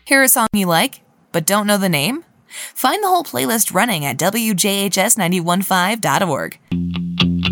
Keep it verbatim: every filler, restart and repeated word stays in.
Hear a song you like, but don't know the name? Find the whole playlist running at W J H S nine one five dot org.